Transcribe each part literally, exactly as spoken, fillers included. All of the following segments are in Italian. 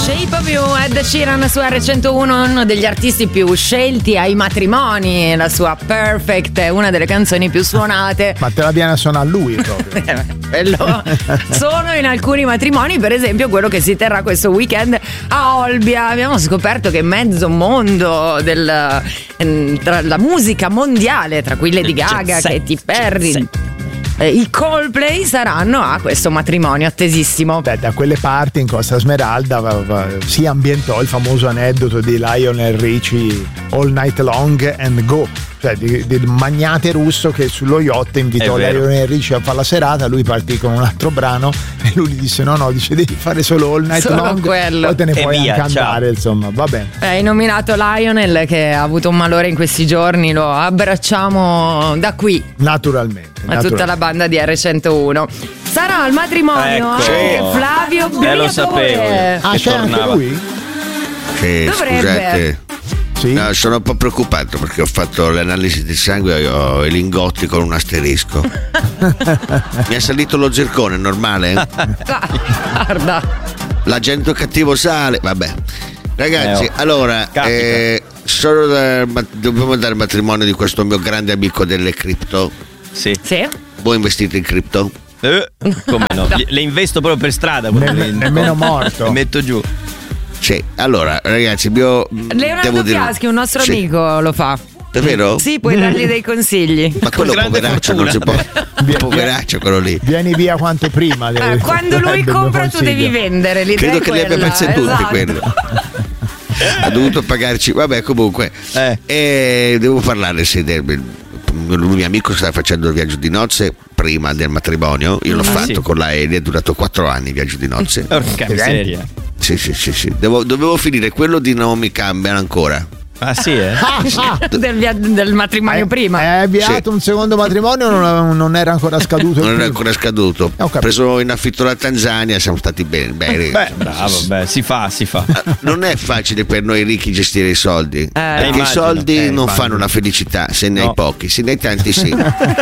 Shape of You, Ed Sheeran su R centouno, uno degli artisti più scelti ai matrimoni. La sua Perfect è una delle canzoni più suonate. Ma te la viene a suonare lui proprio. Bello. Sono in alcuni matrimoni, per esempio quello che si terrà questo weekend a Olbia. Abbiamo scoperto che mezzo mondo del, tra la musica mondiale, tra cui Lady Gaga, Katy Perry, i Coldplay saranno a questo matrimonio attesissimo. Beh, da quelle parti in Costa Smeralda va, va, si ambientò il famoso aneddoto di Lionel Richie All Night Long and Go, cioè di, del magnate russo che sullo yacht invitò Lionel Richie a fare la serata. Lui partì con un altro brano e lui gli disse no no, dice devi fare solo All Night solo Long, quello. poi te ne E puoi via, anche andare, insomma, va bene. Hai nominato Lionel che ha avuto un malore in questi giorni, lo abbracciamo da qui naturalmente a tutta la banda di R centouno. Sarà al matrimonio Ecco. anche Flavio Briatore. Eh, lo sapevo io. Ah, che c'è anche tornava. lui? Sì, Dovrebbe. scusate. Sì? No, sono un po' preoccupato perché ho fatto l'analisi del sangue e ho i lingotti con un asterisco. Mi è salito lo zircone, normale? Guarda. L'agente cattivo sale, vabbè. Ragazzi, Eh, oh. allora, Capita. eh, sono da- ma- dobbiamo andare al matrimonio di questo mio grande amico delle cripto. Sì. Sì? Voi investite in cripto? Eh, come no? Le, le investo proprio per strada. Ne- nemmeno morto. Le metto giù. Sì, allora, ragazzi, il mio. Leonardo devo dire- Fiaschi, un nostro Sì. amico, lo fa. Davvero? Sì, puoi dargli dei consigli. Ma quello grande poveraccio non si può. Via- Poveraccio quello lì. Vieni via quanto prima. Eh, quando lui compra tu devi vendere. L'idea Credo è che li abbia quella, perse tutti esatto. quello. Ha dovuto pagarci. Vabbè, comunque. Eh. E devo parlare se del, il mio amico stava facendo il viaggio di nozze prima del matrimonio. Io l'ho Ah, fatto sì. con l'aereo, è durato quattro anni il viaggio di nozze. Porca miseria. Sì, sì, sì, sì. Devo- dovevo finire quello di non mi cambiano ancora. Ah sì, eh? del, via- del matrimonio prima. Hai avviato Sì. un secondo matrimonio, non, non era ancora scaduto il Non era primo? ancora scaduto. Ho Ho capito. preso in affitto la Tanzania, siamo stati bene. bene. Beh, bravo, beh, si fa, si fa. Non è facile per noi ricchi gestire i soldi, perché immagino. i soldi Eh, non immagino. fanno la felicità, se ne hai No. pochi, se ne hai tanti sì.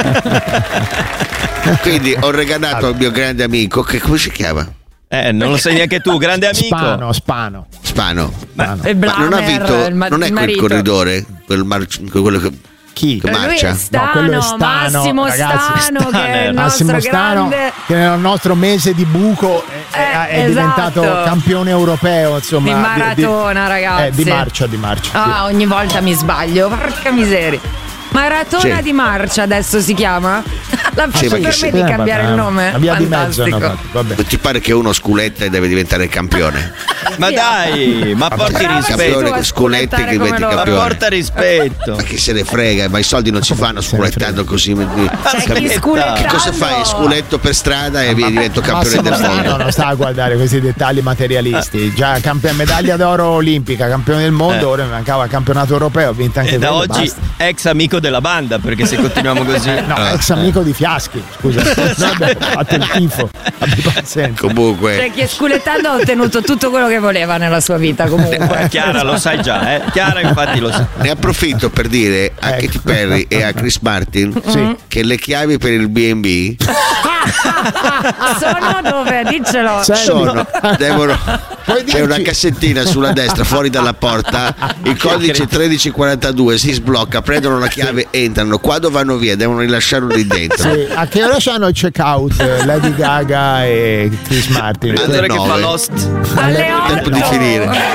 Quindi ho regalato al mio grande amico, che come si chiama? Eh, non lo sai neanche tu, grande amico. Spano, Spano. Spano. Spano. E Ma non ha Blamer, vinto, il ma- non è il quel marito. corridore, quel mar- quello che, Chi? che Eh, Lui marcia. è Stano, No, quello è Stano, Massimo ragazzi. Stano, che è il Massimo nostro Stano, grande. che nel nostro mese di buco è, è- è Eh, diventato esatto. campione europeo, insomma, Di maratona, di, ragazzi. eh, di marcia, di marcia. Ah, ogni volta mi sbaglio, porca miseria. Maratona Sì. di marcia adesso si chiama? La Sì, faccio ma per che me sì. di cambiare il nome. Una via di mezzo Fantastico. hanno fatto, vabbè. Non ti pare che uno sculetta e deve diventare campione? Ma dai, ma porti Provaci rispetto. tu Campione a che sculetti che sculettare diventi come loro. Ma campione. porta rispetto. Ma chi se ne frega, ma i soldi non si fanno se ne sculettando così. C'è chi Aspetta. sculettando. Che cosa fai? Sculetto per strada e divento campione Massimo del Stano mondo. non sta a guardare questi dettagli materialisti. Già campione, medaglia d'oro olimpica, campione del mondo, Eh. ora mi mancava campionato europeo, ha vinto anche E da quello, oggi basta. ex amico della banda, perché se continuiamo così. No, ex amico di Fiaschi, scusa. Vabbè, fate il tifo. Abbi pazienza. Comunque, Cioè, chi è sculettando ha ottenuto tutto quello che voleva nella sua vita, comunque. Chiara lo sai già, eh? Chiara infatti lo sa. ne approfitto per dire a Ecco. Katy Perry e a Chris Martin Sì. che le chiavi per il B and B Sono dove? Diccelo. Senti, sono, devono, puoi c'è una dirci- cassettina sulla destra fuori dalla porta, il codice tredici quarantadue, si sblocca, prendono la chiave, entrano, quando vanno via devono rilasciarlo lì dentro. Sì, a che ora c'hanno il check out Lady Gaga e Chris Martin? Alle Allora che fa nove. Lost. Alle Tempo di otto. finire.